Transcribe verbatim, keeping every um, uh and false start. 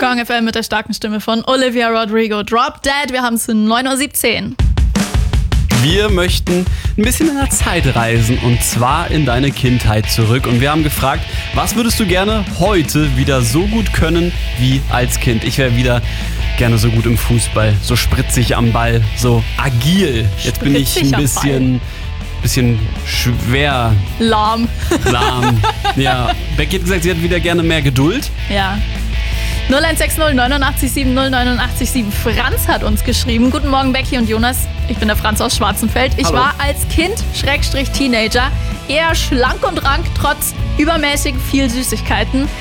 Kong F M mit der starken Stimme von Olivia Rodrigo. Drop Dead, wir haben es neun Uhr siebzehn. Wir möchten ein bisschen in der Zeit reisen und zwar in deine Kindheit zurück. Und wir haben gefragt, was würdest du gerne heute wieder so gut können wie als Kind? Ich wäre wieder gerne so gut im Fußball, so spritzig am Ball, so agil. Jetzt bin ich ein bisschen, bisschen schwer. Lahm. Lahm. Ja, Becky hat gesagt, sie hat wieder gerne mehr Geduld. Ja. null eins sechs null neun acht sieben null neun acht sieben. Franz hat uns geschrieben. Guten Morgen, Becky und Jonas. Ich bin der Franz aus Schwarzenfeld. Ich Hallo. war als Kind, Schrägstrich Teenager, eher schlank und rank, trotz übermäßig viel Süßigkeiten.